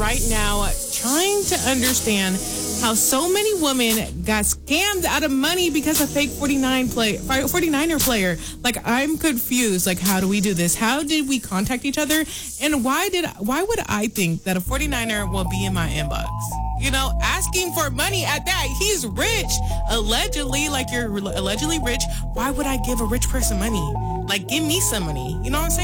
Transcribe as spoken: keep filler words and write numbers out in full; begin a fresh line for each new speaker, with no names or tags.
right now trying to understand how so many women got scammed out of money because of fake forty-nine play, forty-niner player. Like, I'm confused. Like, how do we do this? How did we contact each other? And why did why would I think that a forty-niner will be in my inbox? You know, asking for money at that. He's rich. Allegedly, like you're allegedly rich. Why would I give a rich person money? Like, give me some money. You know what I'm saying?